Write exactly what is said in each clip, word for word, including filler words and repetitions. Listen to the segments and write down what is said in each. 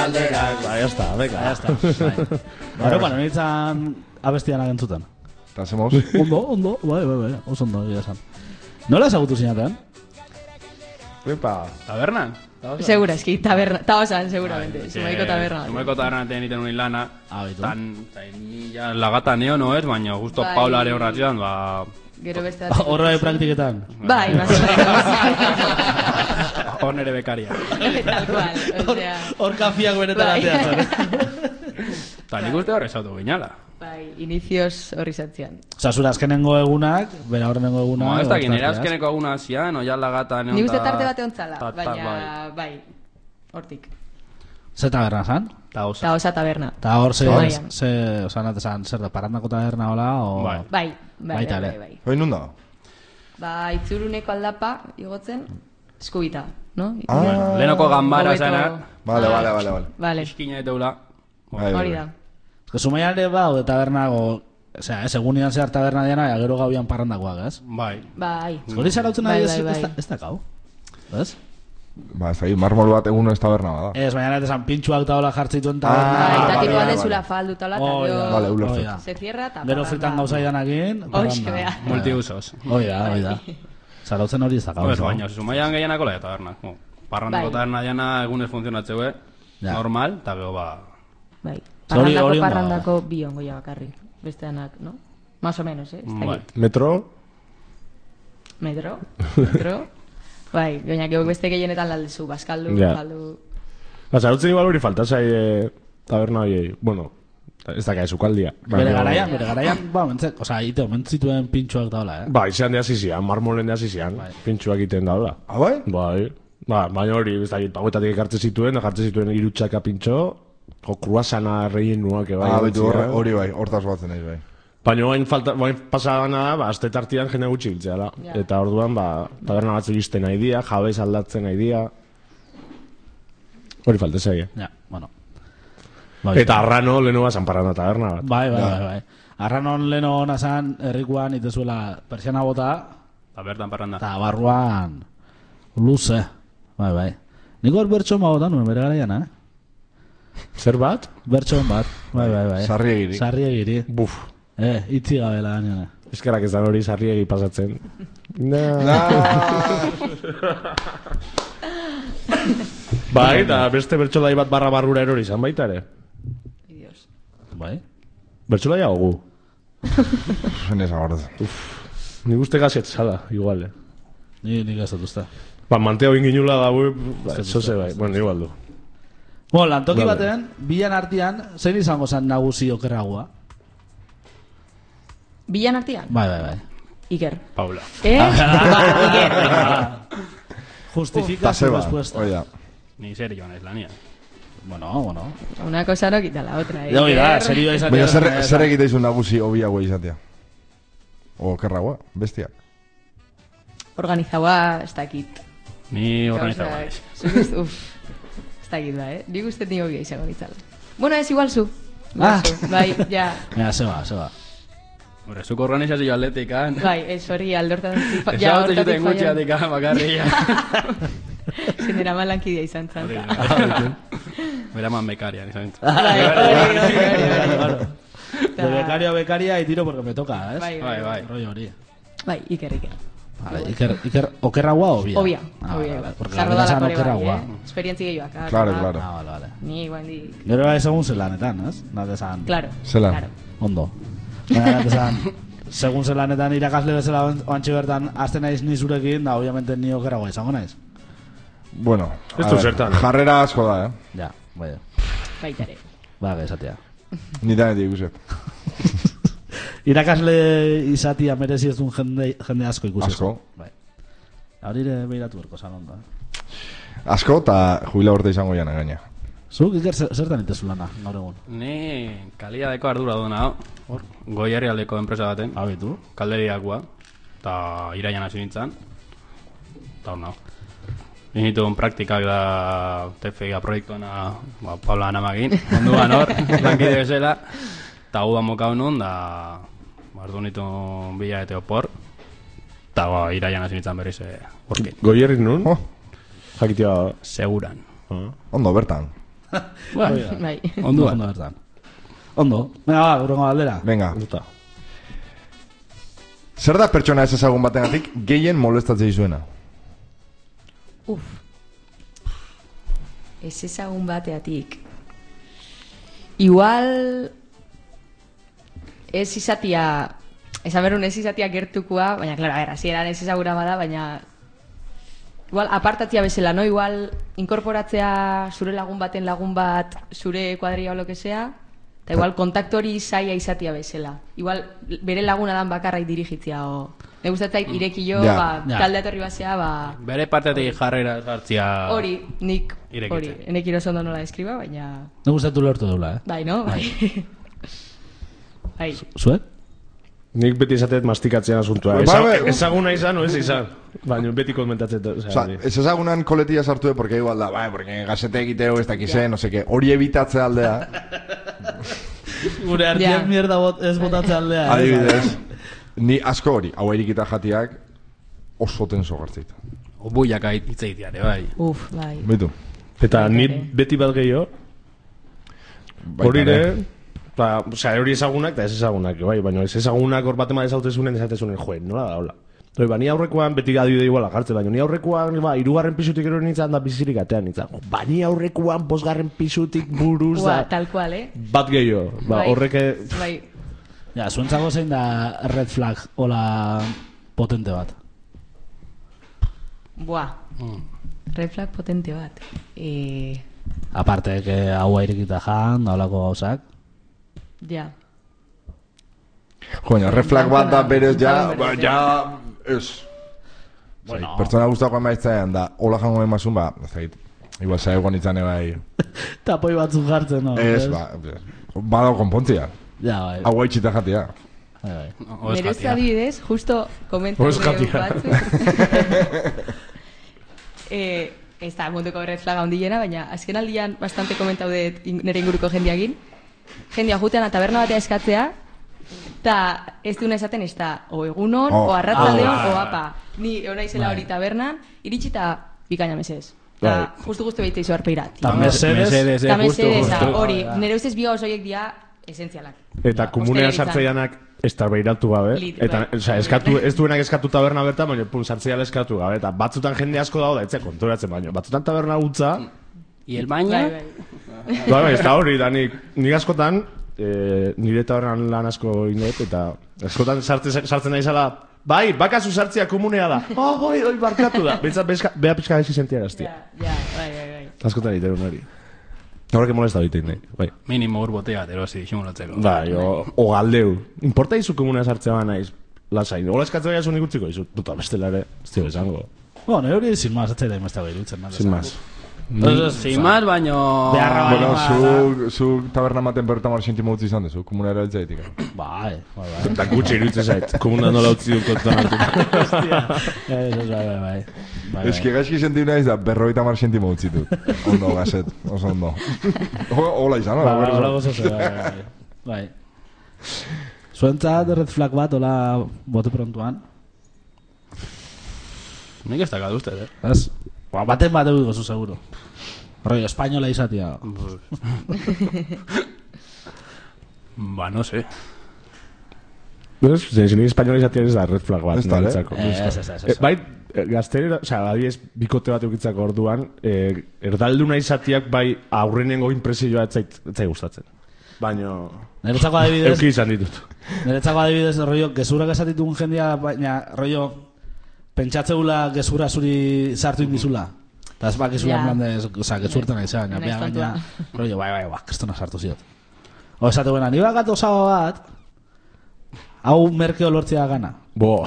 galderak. Ba, ya está, venga. Ya está. Bueno, bueno, nintzen abestian agentzuten. Eta hacemos? Ondo, ondo, bai, bai, bai, oso ondo, egia esan. Nola ezagutu zinaten? Epa. Tabernan? Segura, eski, taberna, tabasan, seguramente. Zumaiko taberna. Zumaiko taberna teniten unit lana. Abitu. Tan, ni ja lagata neo, no ez, baina justo Bai. Paula ere horratzean, ba... Gero beste Horra de praktiketan. Bai, más o menos. Hor nere bekaria. Tal cual, o sea... Hor kafiak benetan Bai. ateatzen. Ta nik uste horre esatu ginala. Bai, inicios horri zatzean. Osa, zura azkenengo egunak, bera horrengo egunak... Mo, ez da ginera azkeneko aguna zian, oia lagata neon... Ni uste tarte bate ontzala, ta- ta- baina, bai, hortik. Ze taberna zan? Ta osa. Ta osa taberna. Eta hor ze, Zumaian. ze, osa, natesan, zer da, parandako taberna hola, o... Bai. Bai, bai, Baita bai, ere. bai, bai. Hoi nun da? Ba, itzuruneko aldapa, igotzen, eskubita, no? Ah. Bueno, lehenoko gambara Hobeto- zena, Vale, vale, vale, vale. Vale, iskina eteula. Bai, bai, hori bai. da. Ez que Zumaian ere ba, de tabernago... Osea, ez, egun idan zehar taberna diana, ja, gero gauian parrandakoak, ez? Bai. Bai. Hori zarautzen Bai, nahi bai, ez, bai. ez da- ez da kau. Ez? Ba, ez da, marmol bat egun ez taberna bada. Ez, baina netesan pintxuak taola jartzituen Ah, taberna. Bai, eta vale, tipo vale, alde vale. zula faldutola, eta Oh, gero ja. Vale, ulertu. Oh, ja. se cierra, eta Gero fritan gauza idanakin, Hoxe, bea. Multiusos. Hoi da, hoi da. Zarautzen hori ez da kau. Ez baina, zumaian gehianako laia taberna. Parrandako Bai. taberna diana egunez funtzionatzeue, Ja. normal, eta gero ba... Bai. Hori- Parrandako, hori ondo parrandako bi ongo ja bakarrik. Besteanak, no? Más o menos, eh? Ez Bai. dakit. Metro. Metro, metro. Bai, baina gero beste gehienetan laldezu, baskaldu, Ja. baldu... Ba, zarautzen igual hori falta zai eh, taberna horiei. Bueno, ez da kai sukaldia. Bere garaian, bere garaian, ba, mentzek, oza, ite, mentzituen pintxuak daula, eh? Ba, izan de hasizian, marmolen de hasizian. Pintxuak egiten daula. Ah, bai? Bai. Ba, baina hori, ez da, paguetatik ekartzen zituen, jartzen zituen irutxaka pintxo, o kruasana reien nuak, bai. Ah, betu egotzia. hori bai, hortaz batzen nahi bai. Baina bain falta, bain pasagana da, ba, azte tartian jende gutxi biltzea da. Ja. Eta orduan, ba, taberna batzuk izten nahi dia, jabez aldatzen nahi dia. Hori falta zai, eh? Ja, bueno. Bai, Eta arrano lehenu ba, Sanparana taberna bat. Bai, bai, bai, bai. Arranon leno hona zan, herrikoan itezuela persiana bota, Eta bertan parranda. eta barruan luze. Bai, bai. Niko hor bertxon bota nuen bere garaian, eh? Zer bat? Bertxon bat. Bai, bai, bai. Sarriegiri. Sarriegiri. Buf. Eh, itzi gabela gainera. Eskerak ez da hori sarriegi pasatzen. Na. Bai, eta beste bertsolai bat barra barrura erori izan baita ere. Dios. Bai? Bertsolai hau gu. Zenez agortzen. Nik uste gazet zala, igual, eh. Ni, nik ez dut uste. Ba, manteo inginula da gu, ba, zoze bai, bueno, igual du. Bueno, lantoki Vale. batean, bilan artean, zein izango zen nagusi okerragua? Bilan artean? Bai, bai, bai. Iker. Paula. Eh? Ba, Iker. Justifika Ta su zeba, respuesta. hori da. Ni serioan ez lania. Bueno, bueno. Una cosa no quita la otra, eh? Ja, hoi da, Iker. serioa izan. Baina zer, zer egiteizun nagusi obiagoa izatea? O kerragoa, bestia. Organizaua, ez dakit. Ni organizatu Gauzak- naiz. zuk ez- Uf, ez dakit da, eh? Nik uste tingo bia izango nitzala. Bueno, ez igual zu. Ah. Zu, bai, ja. Mira, zeba, zeba. Hore, zuko organizazio aldetikan. Bai, ez hori aldortan... Ez hau zuten gutxiatik bakarria. Zendera malankidea izan zan. Beraman bekarian izan. Bai, hori, hori, hori, hori. De becario a becaria y tiro porque me toca, ¿eh? Bai, Bai, bai. Rollo hori. Bai, Iker, Iker. Vale, Iker, Iker, okerragua o bia? Obia, Ah, obia. vale, vale, porque Zarro la dalako no ere bai, okerragua. eh? Esperientzi gehiagoak. ah, Claro, ah. claro. Ah, vale, vale. Ni guandik. Gero bai segun zelanetan, ez? Nate zan. Claro. Zelan. Claro. Ondo. Baina nate zan, segun zelanetan irakasle bezala oantxe bertan, azten naiz ni zurekin, da, obviamente ni okerragua izango naiz. Bueno, Ez a du ver, zertan. jarrera asko da, eh? Ja, bai. Baitare. Ba, esatea. Ni da netik ikuset. Irakasle izatia merezi ez duen jende, jende asko ikusi. Asko. Bai. Hori ere behiratu berko zan ondo, eh? Asko eta jubila urte izango jana gaina. Zuk, Iker, zer- zertan itezu lana, gaur egun? Ni kalidadeko ardura duna, hor, goi herrialdeko enpresa baten, Abitu. kalderiakua, eta iraian hasi nintzen, eta hor nago. Inituen praktikak da T F I A proiektuana, ba, Paula Anamagin, onduan hor, lankide bezala, eta gu mokau nun, da, bardu nituen bila eta opor, eta ba, iraian hasi nintzen berriz eh, horkin. Goierri nun? Oh, Jakitia... Seguran. Ah. ondo, bertan. Bai, bai. Ondo, ondo bertan. Ondo. Venga, ba, urrengo galdera. Venga. Gusta. Zer da pertsona ez ezagun bategatik gehien molestatzei zuena? Uf. Ez ezagun bateatik. Igual... Ez izatia... Esan berun ez izatia gertukoa, baina, klaro, a ver, hasieran ez ezagura bada, baina... Igual, apartatzea bezala, no? Igual, inkorporatzea zure lagun baten lagun bat, zure kuadria o lo que sea, eta igual, kontaktori zaila izatia bezala. Igual, bere laguna dan bakarrai dirigitzea, o... Me gustatzait irekio, Ja. ba, Ja. talde atorri basea, ba... Bere partetik jarrera sartzia... Hori, nik, Irekitzen. hori, enek iroso ondo nola deskriba, baina... Ne gustatu lortu dula, eh? Bai, no? Bai. Bai. Zuek? Nik beti esatet mastikatzen asuntua. Bai, Eza, bai. ezaguna izan, o ez izan. Baina beti komentatzen. O Osa, sea, ez ezagunan koletia sartu porque igual da, bai, porque gazete egiteo, ez dakize, no seke, hori ebitatze aldea. Gure Ja. artien mierda bot, ez botatze aldea. eh? Adibidez, ni asko hori, hau erikita jatiak, oso tenso gartzeit. Obuiak hitzeiteare, bai. Uf, bai. Bitu. eta ni Bai. beti bat gehiago, hori ere, ba, osea, hori ezagunak eta ez ezagunak, bai, baina ez ezagunak hor bat ema ezautezunen esatezunen, joen, nola da, hola. Hori, ba, ni aurrekoan beti adibide iguala jartze, baina ni aurrekoan, ba, irugarren pisutik ero nintzen da bizirik atean nintzen. Ba, ni aurrekoan bosgarren pisutik buruz Ua, da, tal cual, eh? bat gehiago, ba, Bai. horrek... Bai. Ja, zuentzako zein da red flag, hola potente bat. Buah. Red flag potente bat. Eh, Aparte, que hau irekita jan, da holako gauzak. ja. Joina, reflag bat da berez ja, Berez, ba, ja. ja, ez. Bueno. Pertsona guztako emaitzean da, hola jango emazun, ba, ez dakit, igual zai egon itzane bai, Tapoi batzuk jartzen, no? ez, ba, badago konpontzia, Ja, bai. hau haitxita jatia. Bai, bai. Oez Nerez jatia. adibidez, justo komentatu Oez jatia. batzuk. eh, ez da, munduko red flaga ondilena, baina azken aldian bastante komentaude nire inguruko jendiagin. Jendia jutean a taberna batea eskatzea, eta ez duna esaten ez da, o egunon, Oh. o arratzaldeon, Ah. o apa. Ni egon naizela Bai. hori tabernan, iritsi eta bikaina mesez. Eta justu-justu behite izu arpeira. Ta mesedes, Mesedes, eh, Eta justu, mesedez, justu. hori, nire ustez bi gauz horiek dia esentzialak. Eta komunea hostelerizan. sartzeianak ez da behiratu gabe, Lit, eta, bai. osea, eskatu, ez duenak eskatu taberna bertan, baina pun sartzeiala eskatu gabe, eta batzutan jende asko dago da, etxe konturatzen baino, batzutan taberna gutza, Y el Bai, baño... bai. bai, bai, ez da hori, da nik, nik askotan, e, nire tabernan lan asko inet, eta askotan sartzen, sartzen nahi zala, bai, bakazu sartzea komunea da, oh, oi, oi, barkatu da, bentsat, bezka, beha pixka ezi sentia gaztia. Ja, ja, bai, bai, bai. Askotan egiten hori. Horrek molesta egiten nahi, bai. Minimo ur botea bat erosi, ximulatzeko. Bai, o, o galdeu. Importa izu komunea sartzea ba naiz, lasain. Ola eskatzea gazu nik utziko izu, puta bestela ere, ez tio esango. Bueno, hori sin más, etxai da imestago irutzen. Sin más. Sin más, baino... Beharra Bueno, baino. zu, zu taberna maten bertan mar sentimo utzi izan dezu, komunera eltzaitik. Bai, bai, bai. Da gutxi iruditzen zait, komuna nola utzi dut kontuan hartu. Ez, ez, bai, bai, bai. Bai, Ez que gaizki sentiu naiz da, berroita mar sentimo utzi dut. Ondo, gazet, oso ondo. Ho- Hola izan, Bai, no? bai, hola gozo ze, bai, bai, bai. Bai. Zuentzat red flag bat, hola bote prontuan. Nik ez dakatu uste, eh? Ez? Ba, baten bat eguiko zu, seguro. Rollo, espainola izatia. Ba, no sé. Ez, zein espainola izatea ez da red flag bat. Ez da, niretzako. Eh, ez, ez, ez, Eh, ez. Bai, eh, gaztelera, osea, adiez, bikote bat eukitzako orduan, eh, erdalduna izatiak bai aurrenengo impresioa ez zait, ez zait gustatzen. Baina, Niretzako adibidez, euki izan ditut. niretzako adibidez, rollo, gezurak esatitun jendia, baina, rollo, pentsatzeula gezurra zuri sartu indizula. Eta ez bakizula, Ja. en plan de, oza, gezurten nahi zean, Naiz baina, kontua. baina, rollo, bai, bai, bai, kristona sartu ziot. O, esate buena, ni bakat osaba bat, hau merkeo lortzea gana. Bo.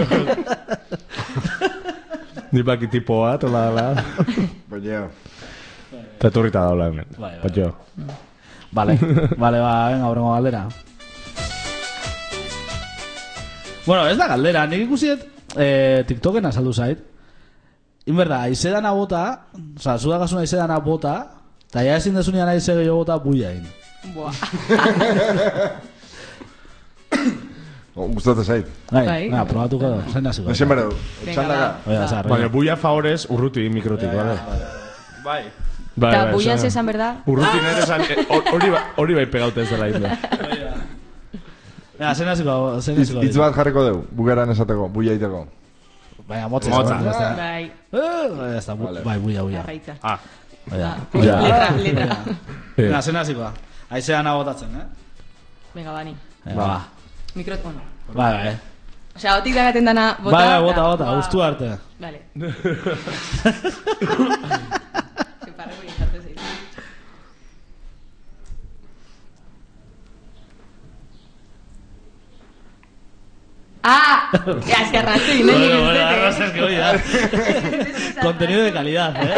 Ni baki tipo bat, hola, hola. Baina, Eta etorrita da hola hemen. Bai, bai. Patxo. Vale, vale, ba, venga, horrengo galdera. Bueno, ez da galdera, nik ikusiet eh, TikToken azaldu zait. Inberda, aizedana bota, oza, zudakasuna aizedana bota, eta ja ezin desunean aize gehiago bota buiain. Buah. gustatzen zait. Gai, Bai. venga, probatuko da, zain hasiko. Ezen bero, Venga, txandaka. va. Oia, zar, Baina buia favorez urruti mikrotik, bale? Bai. Bai, Eta bai, buian esan- esan berda. Urrutin ere esan, eh, hori ba- hori bai pegaute ez dela inda. Ja, zen hasiko, zen Hitz hasiko. hitz bat jarriko dugu, bugeran esateko, buia iteko. Baina, motza. Motza. Motza. Bai, Eh, ya está, bu- bai, buia, buia. jarraitza. Ah, Baina. Ah, Letra, letra. Baina, zen hasikoa. Aizean abotatzen, eh? Venga, bani. Ba, Mikrofono. bai, bai. Osea, otik dagaten dana bota. Bai, bai, eta- bota, bota, Ba. guztu arte. Vale. Separreko izarte zeiz. Ah! Ya, es que arrastro y no Bueno, llegué bueno, a arrasas que voy a... Contenido de calidad, eh?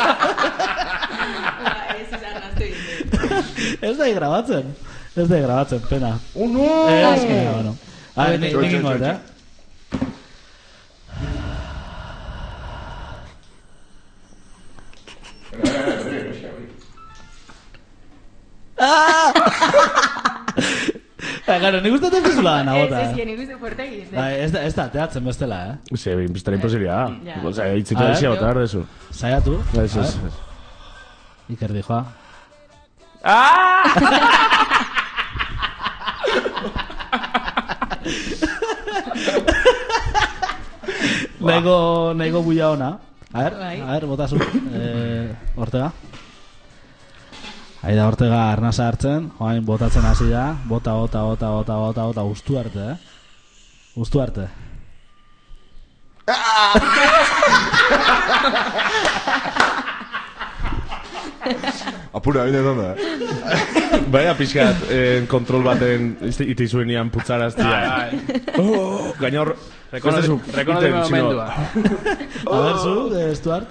Ez da grabatzen. Ez da grabatzen, pena. Uno! Eh, es que, bueno. A ver, Txo, nik txo, ingo, txo, eh? Ah, claro, nik gustatzen zizula dana bota. Ez, ez, que nik uste fuerte egin. Bai, ez da, ez da, teatzen bestela, eh? Se, biztara imposibilidad. Ja. O sea, itziko A ver, dizia jo. botar dezu. Saiatu. Ez, A ez, ver. ez. Iker dijoa. Naiko, naiko buia ona. A ver, Bai. a ver, bota zu. Eh, Ortega. Aida Ortega arnasa hartzen, joain botatzen hasi da. Bota, bota, bota, bota, bota, bota, guztu arte, eh? Guztu arte. Apura, bine zonda, eh? Baina pixkat, eh, kontrol baten iti zuenian putzaraztia. Oh, gaina hor... rekonozime momentua. A ver, zu, de Stuart.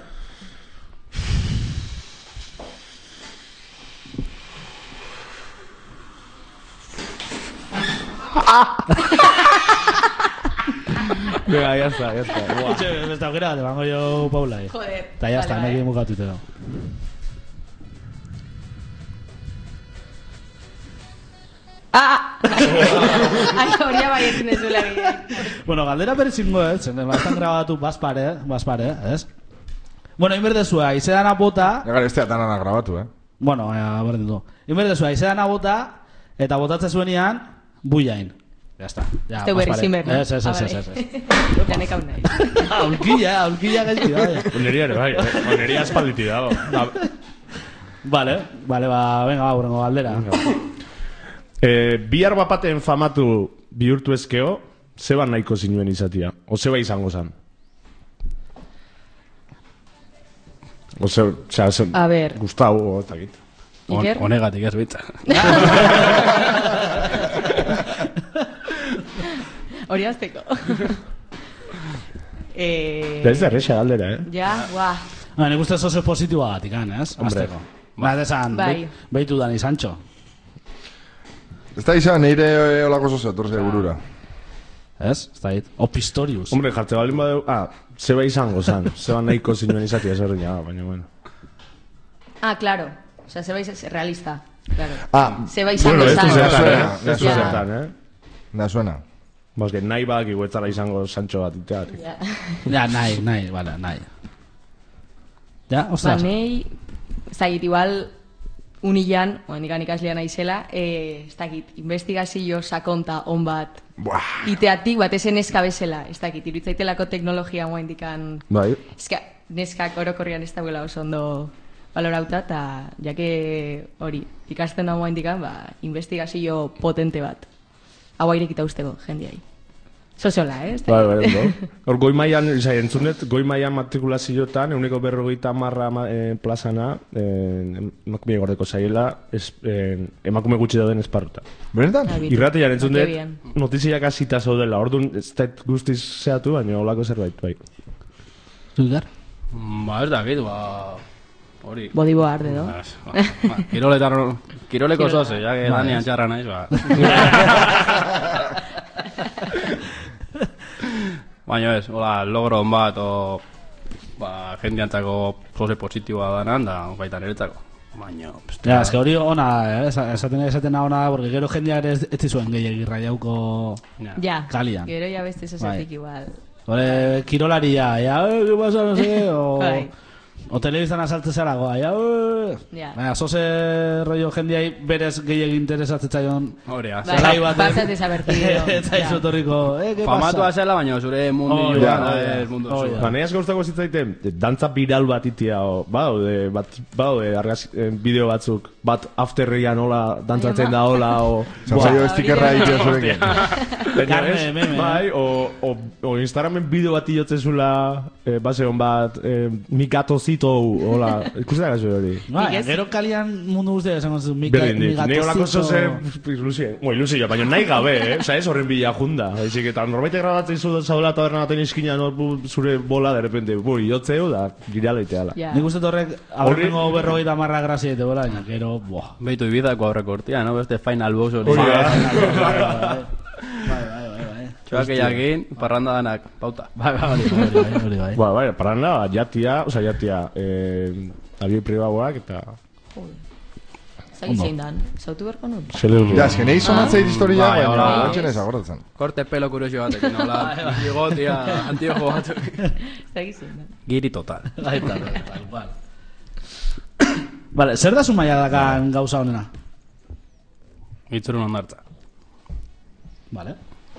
Venga, ya está, ya está. Buah. Itxe, beste aukera, te bango jo Paula. eh. Joder. Eta ya está, vale, nekin vale. bukatu itero. Ah! Ai, horia baietzen ez duela gehien. Bueno, galdera berezingo, eh? Zen, bastan grabatu baspare, baspare, ez? Bueno, inberdezua, izedana bota... Egar, ez teatan ana grabatu, eh? Bueno, ja, berdin du. Inberdezua, izedana bota, eta botatze zuenian, buiain. Ya está. Ya, Este berri baspare. zimer, no? Ez, ez, Ah, ez, ez, vale. ez. Janek hau nahi. Aulkilla, aulkilla gaizki, bai. Oneria ere, bai. eh? Oneria espalditi dago. Da, Vale, vale, ba, venga, ba, burrengo galdera. eh, bihar bapaten famatu bihurtu ezkeo, zeba nahiko zinuen izatia. O zeba izango zan. O ze, osea, ze, A ver. Gustau, o eta git. Iker? Honegatik ez bitza. Hori azteko. eh, Da ez da erresa galdera, eh? Ja, guau. Ah, nik uste sozio positiboa gatik, ez? Hombre. Azteko. Ba, desan, Bai. behitu Dani Sancho. Ez da izan, neire eh, olako zozea, torze burura. Ez? Ez da hit. O Pistorius. Hombre, jartze balin badeu... Ah, zeba izango zan. Zeba nahiko zinuen izatia zerreina, baina bueno. Ah, claro. O sea, se vais a ser realista. Claro. Ah, Se vais a Bueno, ez du pensar. zertan, suena, eh? Ez du ja. zertan, eh? da suena. Bos, que nahi badak iguetzara izango Sancho bat iteatik. Ja. Ja, nahi, nahi, vale, nahi. Ja, Ba, ostras. nei, ez dakit, igual unilan, oen ikan ikaslea naizela, eh, ez dakit, investigazio sakonta on bat, Buah. iteatik bat esen neska bezala, ez dakit, irutzaitelako teknologia moa indikan, Bai. eska, neskak orokorrian ez dauela oso ondo balorauta, eta jake hori, ikasten da moa indikan, ba, investigazio potente bat. Hau irekita usteko, jendiai. Sozola, eh? ez Bai, dakit. bai, bai. Hor goi mailan, izai, entzunet, goi mailan matrikulazioetan, euneko berrogeita marra eh, plazana, eh, emakume gordeko zaiela, es, eh, emakume gutxi dauden esparruta. Benetan? Ah, bitu. Irratian Ba, entzunet, que bien. notiziak asita zaudela, orduan ez da guztiz zehatu, baina olako zerbait, bai. Zugar? Ba, ez dakit, ba... Hori. Bodibo arde, do? Ba, ba, kiroletan, kiroleko Kirola. zoze, ja que Ba, Dani ez. antxarra naiz, ba. Baina ez, hola, logro on bat, o... Ba, jendeantzako zoze positiboa danan, da, baita niretzako. Baina, pst, Ja, eske hori ona, eh? Esa- esaten esatena ona, porque gero jendeak ere ez ez zuen gehiagir raiauko... ja. Ja, Kalian. gero ya beste esatik Bai. igual. Hore, kirolaria, ja, eh, ¿qué pasa, no sé, o... Bai. O telebiztan asaltze zara goa, ja, Ja. baina, zoze rollo jendiai berez gehiagin interesatzaion Horea. Bai, zelai baten. pasat desabertido. Eta izo torriko, eh, ¿qué Famatua pasa? zela, baina zure mundu Oh, joan, ja, da, ja. ez mundu Oh, zua. ja. Ba, nahi asko gustako zitzaiten, dantza viral bat itia, o, badaude, bat, badaude, argaz, eh, bideo batzuk, bat afterrian hola, dantzatzen da hola, o... Zanzaio Buah, estikerra hori egitea da. zurekin. Baina Carne, ez, meme, bai, o, o, o Instagramen bideo bat iotzezula, eh, base hon bat, eh, mikatozito, hola, ikusten da gazo hori. Ba, Nik ez- gero kalian mundu guztia esango zu, mika, Berdin dit, mi ne holako gatozito... zoze ilusio, bueno, ilusio, baina nahi gabe, eh? Osa ez horren bila junda. Haizik eta norbait grabatzen zu zaudela taberna baten iskina no, bu- zure bola, de repente, buri, jotzeu, da, gireala iteala. Ja. Nik uste horrek aurrengo berrogeita marra grazia ite bola, baina gero, buah. Beitu ibidako aurreko urtia, no? Beste final boss hori. Hori da. Bai, bai, bai, bai. Txoak jakin, parranda danak, pauta. Bai, bai, hori, hori, bai, hori, bai. Ba, bai, paranda, jatia, oza, jatia, eh, abioi pribaboak eta... Zagi zein dan, zautu berko nun? Zele Ja, eske nahi sonatzeit historia, Bai, baina hola. batxen ez agoratzen. Korte pelo kurioso batekin, nola, bigotia, antiojo batzuk. Zagi zein dan. Giri total. Bai, tal, tal, cual. Vale, zer da Zumaia dakan gauza honena? Itzurun ondartza. Vale.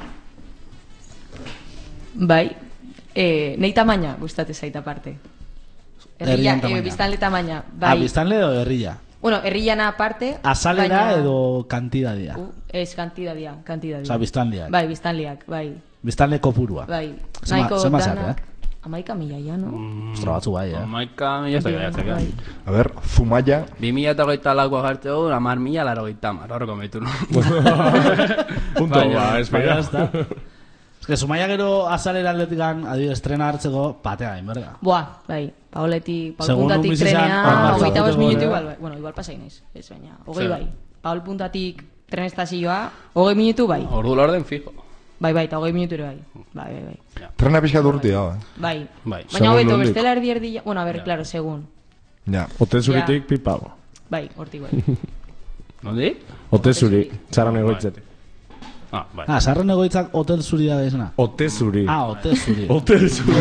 Bai, eh, nei tamaina gustate zait aparte. Herria, Herrian eh, tamaina. biztanle tamaina. Ah, Bai. biztanle edo herrilla? Bueno, herriana aparte. Azalera baina- edo kantidadia? Uh, ez, kantidadia, kantidadia. Osa, biztanleak. Bai, biztanleak, bai. Biztanle kopurua. Bai, Zema- nahiko zema zate, danak. eh? Amaika mila ya, no? Ostra, batzu bai, eh? Maika mila ez da gaiatzek, Bai. eh? A ber, Zumaia, Bi mila eta hogeita lakoa jartzeo, amar mila laro gehieta mar, horreko meitu, no? Punto, Baina, ba, ez Baina, baina. ez da. Ez que Zumaia gero azalera atletikan, adibidez, estrena hartzeko, patea, inberga. Buah, bai, Paoletik, Paul Segun puntatik un bizi zan, trenea, hamar hogeita bost jarduteko, minutu eh? igual, bai. Bueno, igual pasai naiz, ez baina, hogei Zer? bai. Paul puntatik tren estazioa, hogei minutu bai. Ordu lorden fijo. Bai, bai, eta hogei minutu ere bai. Bai, bai, bai. trena pixka durtia, eh? Bai. Bai. Baina Segun hobeto, nondik. bestela erdi erdi... Bueno, a ver, claro, segun. Ja. Ote zuritik pipago. Bai, hortik bai. Nondi? Ote zuri, txaran egoitzetik. Ah, bai. Ah, sarren egoitzak hotel zuri da izena. Ote zuri. Ah, hotel zuri. Ote zuri.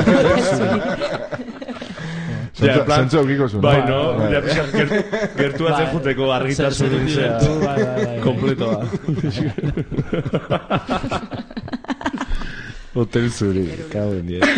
Ja, en plan- Zentzu eukiko zuen. Bai, no? bai. Ja, pixka, ger- gertuatzen Bai. juteko argitasunin Zer- zea. zer- bai, bai, bai. Kompletoa. Hotel zuri, kago en diez.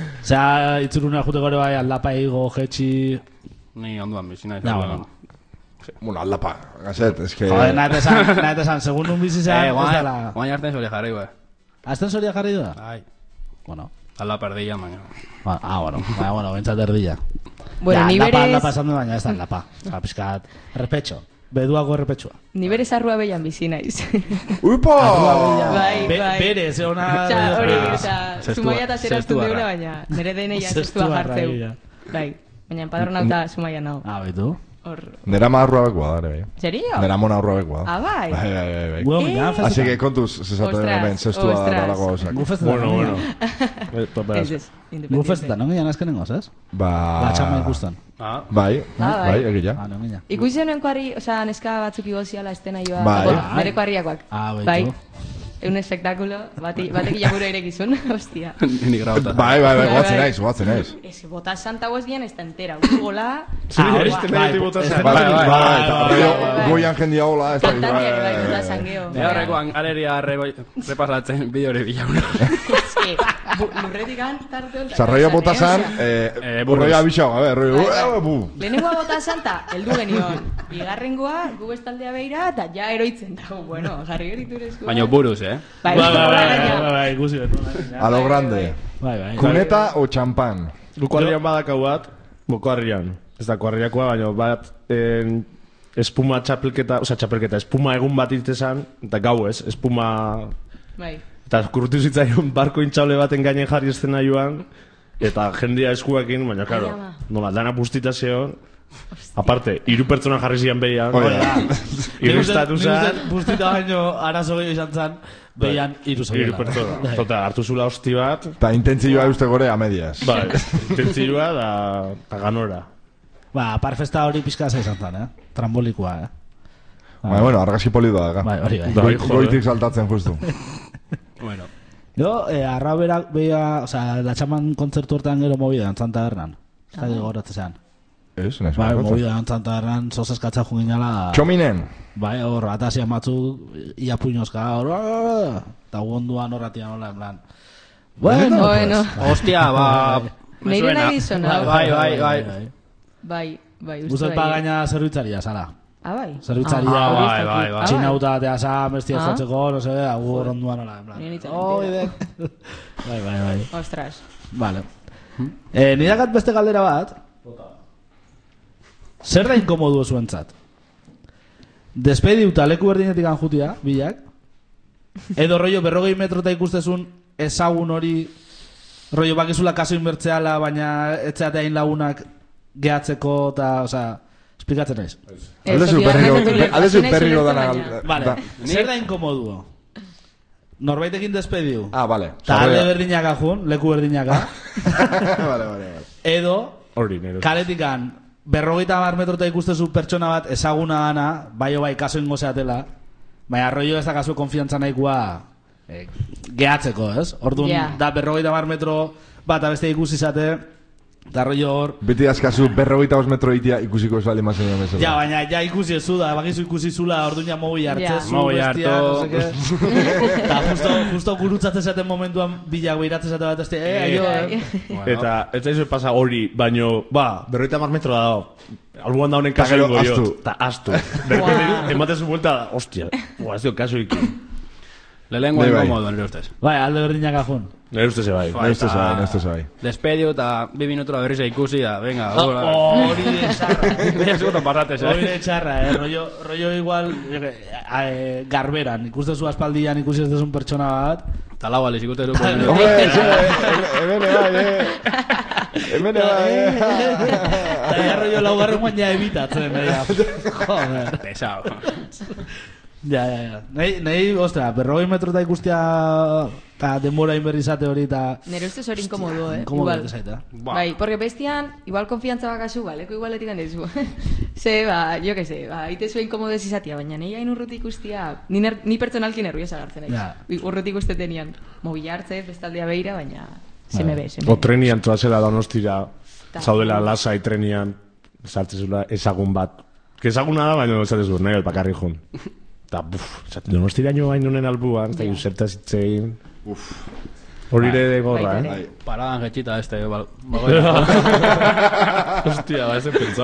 Osea, itzuruna jute gore bai, aldapa igo, jetxi... Ni onduan bizina. Ja, bueno. Bueno, aldapa, gazet, es que... Joder, nahi esan, nahi esan, segun un bizi Eh, zean, ez guain, dela... guain arte zure jarri, bai. Azten zoria jarri du da? Ai, Bueno. ala perdilla, baina. Ba- Ah, bueno, baina, bueno, bentsat erdilla. Bueno, Ja, ni aldapa, berez... aldapa esan du, baina ez da aldapa. Osa, pizkat, errepetxo. Beduago errepetxoa. Ni berez arrua behian bizi naiz. Uipa! Bai, Be- bai. Bere, ze ona... Osa, hori, Ah, oza, Zestua- Zumaia eta zeraztu zestuarra. deura, baina nire deneia Zestua zestua jartzeu. raia. Bai, baina empadronauta Zumaia nao. Ah, baitu. Hor... Nera ma aurroa bekoa da, ere, bai. Serio? Nera mona aurroa bekoa da. Ah, bai. Bai, bai, bai, bai. Gu mina, Eh? Así que kontuz, zesatu Ostras, hemen, zestua ostras. dalago gauzak. Gu festetan, Bueno, bueno. Eh, pa- pa- Ez, ez, Gu independiente. festetan, non ginean azkenengoz, ez? Ba... La txama ikusten. Ah, Bai, Ah, bai. bai, egia. Ah, non ginean. Ikusi honen kuarri, oza, neska batzuk igoziala estena joa. Bai. Bueno, nire kuarriakoak. Ah, baitu. Bai. Un espektakulo, bati, batek iagura irekizun, hostia. ni grauta. Bai, bai, bai, Bai, guatzen bai. naiz, guatzen naiz. Ez, bota santa guaz bien esta entera, un gola... Zuri, hori- este bai, medio bota ez- zen. Bai, bai, bai, bai, eta bai, rollo bai, bai. goian jendia hola, ez da... Kantakiak, bai, bota sangeo. Ni horrekoan galeria rego- repasatzen bideore bilauna. Ez que, bu- lurretik antarte honetan. Zarraio bota zan, Eh, eh, buruz. burroia abixau, a ver, rollo, Bai, bai. eh, bu. Lehenengoa bota santa, heldu genion. Bigarrengoa, gu bestaldea beira, eta ja eroitzen dago. Bueno, jarri geriturezko. Baina buruz, eh? Bai, Bai, bai, bai, bai, bai, bai, bai, ikusi dut. A lo grande. Bai, bai. Cuneta o champán. Bukoarrian badakau bat, bukoarrian. Ez da kuarriakoa, baina bat en, espuma txapelketa, oza, txapelketa, espuma egun bat irtezan, eta gau ez, espuma... Bai. Eta kurtu zitzaion barko intxaule baten gainen jarri estena joan, eta jendia eskuekin, baina, Ai, karo, ama. nola, dana bustita zeon, aparte, hiru pertsona jarri zian behian, Hori da. hiru estatusan, Bustita baino arazo gehiago izan zen, behian hiru hiru zaudela. pertsona. Tota, hartu zula hosti bat, Eta intentzioa euste gore a medias. bai, tentzioa da, da ganora. Ba, parfesta hori pizka za izan zen, eh? Trambolikoa, eh? Bai, bueno, argasi polidua da. Bai, hori bai. Bai, Goi- joder. Goitik saltatzen justu. Bueno. Yo, eh, arra berak, beha, o sea, la txaman kontzertu hortan gero movida, antzan tabernan. Ez da gogoratzen zean. Ez, nahi Bai, zuen. movida antzan tabernan sosaskatza junginala. Txominen. Bai, hor, atasia matzu, ia puñozka, hor, eta onduan horratian hola, en plan. Bueno, Bueno. Hostia, ba... me Nire suena. nahi zona. Bai, bai, bai. Bai, bai, uste Guztet pa bai. gaina zerbitzaria, zara. Ah, bai. Zerbitzaria, Ah, hori ez bai, dakit. bai, bai. Ah, txinauta atea sa, mestia Ah. jotzeko, no se, agur onduan hola, en plan. Ni nintzen Oh, entera. ide. Bai, bai, bai. Ostras. Vale. Eh, nirekat beste galdera bat. Zer da inkomodu zuentzat? Despediuta leku berdinetik anjutia, bilak. Edo rollo berrogei metrota ikustezun ezagun hori, rollo bakizula kaso inbertzeala, baina etxeatea hain lagunak gehatzeko, eta, osea, esplikatzen naiz. Aldezu berriro, aldezu berriro dana. Vale, da- zer da inkomodu? Norbaitekin despediu. Ah, vale. Ta alde berdinaka jun, leku berdinaka. Vale, vale, vale. Edo, Hori, nire. kaletikan, berrogeita mar metrota ikustezu pertsona bat ezaguna gana, bai o bai kaso ingo zeatela, baina rollo ez da kasu konfiantza nahikoa eh, gehatzeko, ez? Orduan, Ja. da berrogeita mar metro bat abeste ikusi zate, eta rollo hor, Beti azkazu berrogeita bost metro itia ikusiko esali mazen dira mesela. ja, baina ja ikusi ez zu da, bakizu ikusi zula, orduan ja mogi hartzezu, Mogi bestia, hartu. no seke. Eta justo, justo gurutzatzen zaten momentuan bilak behiratzen zaten bat, este, eh, aio, eh. Eta, ez da pasa hori, baino, ba, berroita mar metro dago. Albuan da honen kaso gero ingo jo. ahaztu. Eta astu. Berroita, ematezu vuelta, hostia, buah, ez dio kaso ikin. Lehenengo Bai, bai. inkomodo, nire ustez. Bai, alde berdinak ajun. Nire uste ze bai. No esto sabe, no esto sabe. Despedio eta bi minutura berriz ikusi da, venga. Hori de txarra. Bera eskuto pasates, Hori eh? de txarra, eh? Rollo, rollo igual eh, eh, garberan, ikustezu aspaldian ikusi ez dezun pertsona bat. Eta lau aliz ikusten du. Hombre, sí, hemen bai, eh. Hemen bai, eh. Eta ja rollo laugarren guan ja ebitatzen, eh, ja. Joder. Pesao. Ja, ja, ja. Nei, nei, ostra, berrogei metrota ikustia eta denbora inberrizate hori eta... Nire ustez hori inkomodo, eh? Komo Igual. bete zaita. Bai, porque bestian, igual konfiantza bakazu, baleko igualetik ganezu. Ze, ba, jo que se, ba, ite zuen inkomodo ez izatia, baina nahi hain urrutik ikustia, ni, ner, ni pertsonalki nerviosa gartzen naiz. Ja. Urrutik ustetenian, mobila hartze, bestaldea beira, baina se me be, se me O be. trenian toazela donostira, Ta. zaudela lasai trenian, sartzezula ezagun bat. Que ezaguna da, baina esatezun, nahi, bakarri jun. Eta, buf, esaten donostira nio hain honen albuan, eta Ja. zertaz itzein. Hori ere de gorra, Baita eh? ere. Paradan jetxita este, bal... Hostia, ba, ez pentsatu.